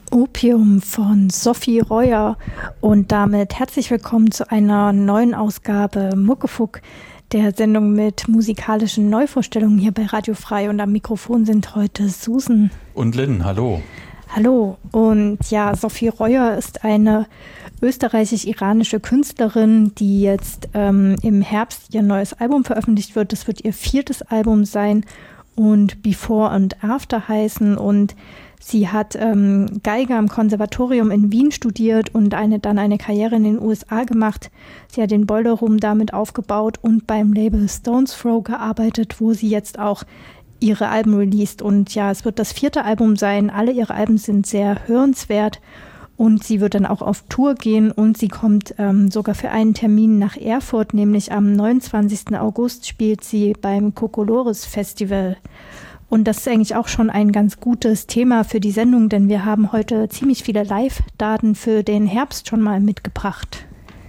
Opium von Sophie Reuer und damit herzlich willkommen zu einer neuen Ausgabe Muckefuck, der Sendung mit musikalischen Neuvorstellungen hier bei Radio Frei, und am Mikrofon sind heute Susan und Lynn. Hallo. Hallo. Und ja, Sophie Reuer ist eine österreichisch-iranische Künstlerin, die jetzt im Herbst ihr neues Album veröffentlicht wird. Das wird ihr 4. Album sein und Before and After heißen, und sie hat Geige am Konservatorium in Wien studiert und dann eine Karriere in den USA gemacht. Sie hat den Boiler Room damit aufgebaut und beim Label Stones Throw gearbeitet, wo sie jetzt auch ihre Alben released. Und ja, es wird das 4. Album sein. Alle ihre Alben sind sehr hörenswert und sie wird dann auch auf Tour gehen, und sie kommt sogar für einen Termin nach Erfurt, nämlich am 29. August spielt sie beim Kokolores Festival. Und das ist eigentlich auch schon ein ganz gutes Thema für die Sendung, denn wir haben heute ziemlich viele Live-Daten für den Herbst schon mal mitgebracht.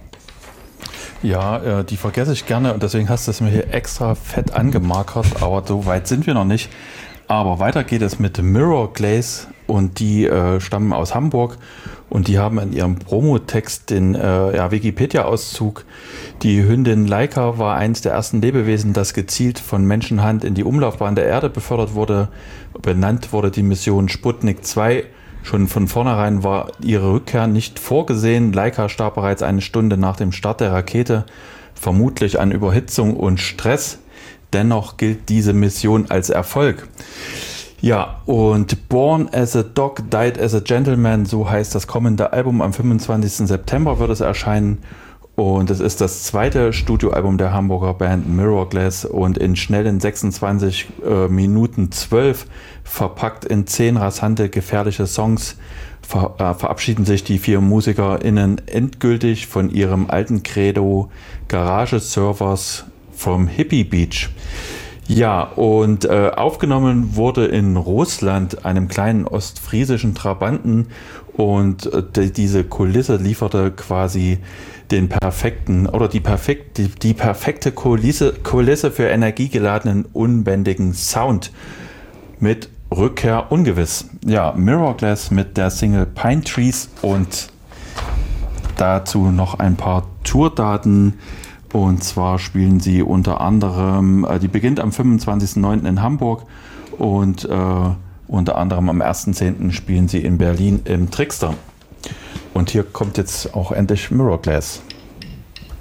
Ja, die vergesse ich gerne und deswegen hast du es mir hier extra fett angemarkert, aber so weit sind wir noch nicht. Aber weiter geht es mit Mirror Glaze, und die stammen aus Hamburg und die haben in ihrem Promotext den Wikipedia-Auszug: Die Hündin Laika war eines der ersten Lebewesen, das gezielt von Menschenhand in die Umlaufbahn der Erde befördert wurde. Benannt wurde die Mission Sputnik 2. Schon von vornherein war ihre Rückkehr nicht vorgesehen. Laika starb bereits eine Stunde nach dem Start der Rakete, vermutlich an Überhitzung und Stress. Dennoch gilt diese Mission als Erfolg. Ja, und Born as a Dog, Died as a Gentleman, so heißt das kommende Album. Am 25. September wird es erscheinen. Und es ist das 2. Studioalbum der Hamburger Band Mirror Glaze und in schnellen 26 Minuten 12, verpackt in 10 rasante, gefährliche Songs, verabschieden sich die 4 MusikerInnen endgültig von ihrem alten Credo Garage-Servers vom Hippie Beach. Ja, und aufgenommen wurde in Russland, einem kleinen ostfriesischen Trabanten, und diese Kulisse lieferte quasi die perfekte Kulisse für energiegeladenen, unbändigen Sound mit Rückkehr ungewiss. Ja, Mirror Glaze mit der Single Pine Trees und dazu noch ein paar Tourdaten. Und zwar spielen sie unter anderem, die beginnt am 25.09. in Hamburg und unter anderem am 1.10. spielen sie in Berlin im Trickster. Und hier kommt jetzt auch endlich Mirror Glaze.